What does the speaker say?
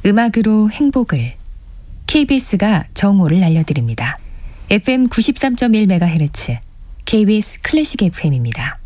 음악으로 행복을 KBS가 정오를 알려드립니다. FM 93.1MHz KBS 클래식 FM입니다.